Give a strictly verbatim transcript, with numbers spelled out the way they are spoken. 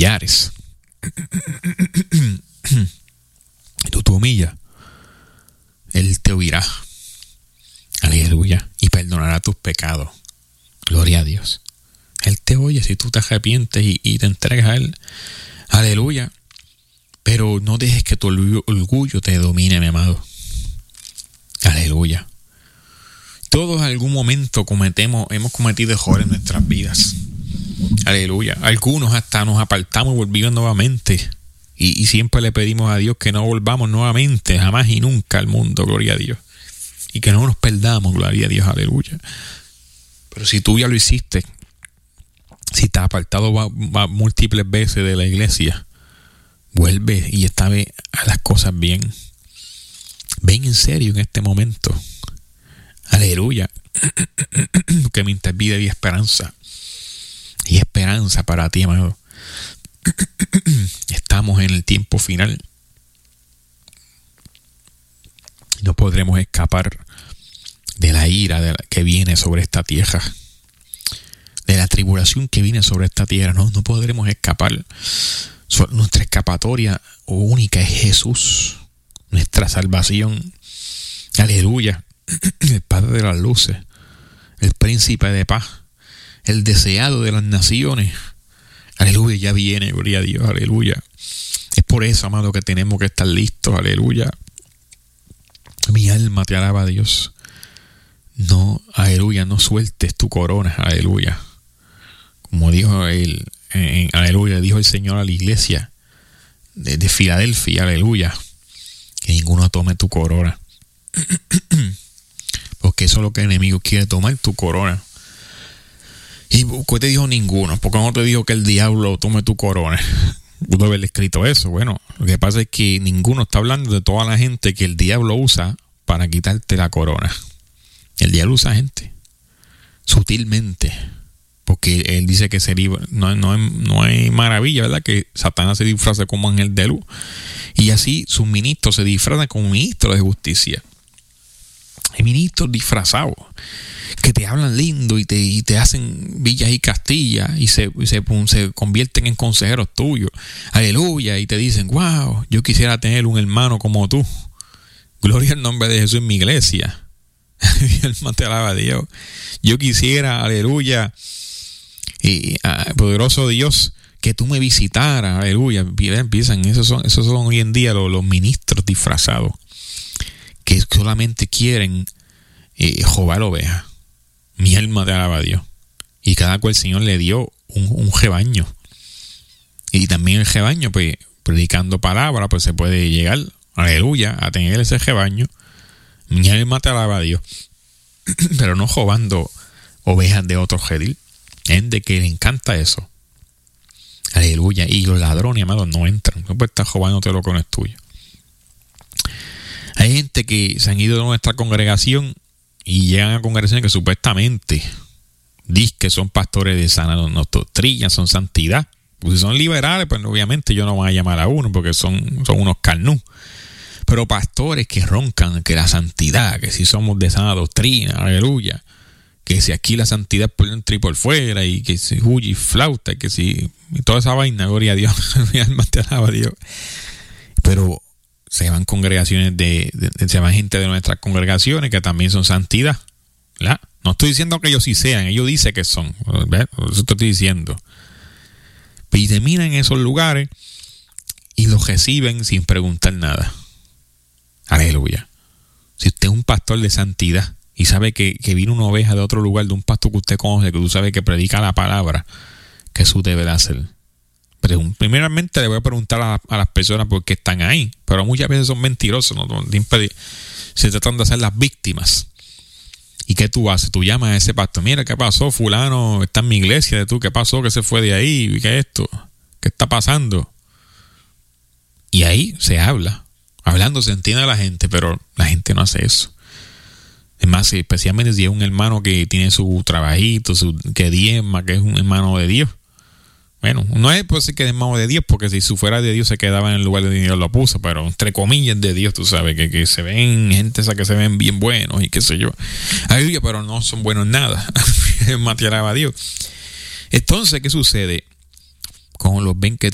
humillares, y tú te humillas, Él te oirá. Aleluya. Y perdonará tus pecados. Gloria a Dios. Él te oye si tú te arrepientes y, y te entregas a Él. Aleluya. Pero no dejes que tu orgullo te domine, mi amado. Aleluya. Todos en algún momento cometemos, hemos cometido errores en nuestras vidas. Aleluya. Algunos hasta nos apartamos y volvimos nuevamente. Y, y siempre le pedimos a Dios que no volvamos nuevamente, jamás y nunca al mundo, gloria a Dios. Y que no nos perdamos, gloria a Dios, aleluya. Pero si tú ya lo hiciste, si te has apartado va, va múltiples veces de la iglesia, vuelve y esta vez a las cosas bien. Ven en serio en este momento. Aleluya. Que mientras vida y esperanza. Y esperanza para ti, amado. Estamos en el tiempo final. No podremos escapar de la ira de la, que viene sobre esta tierra. De la tribulación que viene sobre esta tierra. No, no podremos escapar. So, nuestra escapatoria única es Jesús. Nuestra salvación. Aleluya. El Padre de las luces. El Príncipe de paz. El deseado de las naciones. Aleluya, ya viene, gloria a Dios, aleluya. Es por eso, amado, que tenemos que estar listos, aleluya. Mi alma te alaba a Dios. No, aleluya, no sueltes tu corona, aleluya. Como dijo él, en, aleluya, dijo el Señor a la iglesia de, de Filadelfia, aleluya. Que ninguno tome tu corona. Porque eso es lo que el enemigo quiere, tomar tu corona. ¿Y por qué te dijo ninguno? ¿Por qué no te dijo que el diablo tome tu corona? Pudo haber escrito eso. Bueno, lo que pasa es que ninguno está hablando de toda la gente que el diablo usa para quitarte la corona. El diablo usa gente sutilmente, porque él dice que se libra, no, no, no hay maravilla, ¿verdad? Que Satanás se disfraza como ángel de luz y así sus ministros se disfrazan como ministros de justicia. Hay ministros disfrazados que te hablan lindo y te, y te hacen villas y castillas y se, y se, se convierten en consejeros tuyos. Aleluya. Y te dicen, wow, yo quisiera tener un hermano como tú. Gloria al nombre de Jesús en mi iglesia. Mi alma te alaba a Dios. Yo quisiera, aleluya, y, uh, poderoso Dios, que tú me visitaras. Aleluya. Empiezan, esos son, esos son hoy en día los, los ministros disfrazados que solamente quieren eh, robar ovejas. Mi alma te alaba a Dios. Y cada cual el Señor le dio un, un rebaño. Y también el rebaño, pues, predicando palabra, pues se puede llegar, aleluya, a tener ese rebaño. Mi alma te alaba a Dios. Pero no robando ovejas de otro redil. Gente que le encanta eso. Aleluya. Y los ladrones, amados, no entran. No puedes estar robándote lo que no es tuyo. Hay gente que se han ido de nuestra congregación y llegan a congregaciones que supuestamente dicen que son pastores de sana doctrina, son santidad. Pues si son liberales, pues obviamente yo no voy a llamar a uno porque son, son unos carnú. Pero pastores que roncan que la santidad, que si somos de sana doctrina, aleluya, que si aquí la santidad por dentro y por fuera, y que si huye y flauta, y que si y toda esa vaina, gloria a Dios, mi alma te alaba a Dios. Pero se van congregaciones de, de, de se van gente de nuestras congregaciones que también son santidad, ¿verdad? No estoy diciendo que ellos sí sean, ellos dicen que son, ¿verdad? Eso te estoy diciendo. Y terminan en esos lugares y los reciben sin preguntar nada. Aleluya. Si usted es un pastor de santidad y sabe que, que vino una oveja de otro lugar, de un pastor que usted conoce, que tú sabes que predica la palabra, que eso debe de hacer. Pero primeramente le voy a preguntar a, a las personas por qué están ahí, pero muchas veces son mentirosos, ¿no? Siempre se tratan de hacer las víctimas. ¿Y qué tú haces? Tú llamas a ese pastor, mira, ¿qué pasó? Fulano está en mi iglesia, de tú, ¿qué pasó? ¿Qué se fue de ahí? ¿Qué es esto? ¿Qué está pasando? Y ahí se habla. Hablando se entiende a la gente, pero la gente no hace eso. Es más, especialmente si es un hermano que tiene su trabajito, su, que diezma, que es un hermano de Dios. Bueno, no es por decir que es hermano de Dios, porque si su fuera de Dios se quedaba en el lugar de Dios lo puso, pero entre comillas de Dios, tú sabes, que, que se ven gente esa que se ven bien buenos y qué sé yo. Aleluya, pero no son buenos en nada. Matearaba a Dios. Entonces, ¿qué sucede? Con los ven que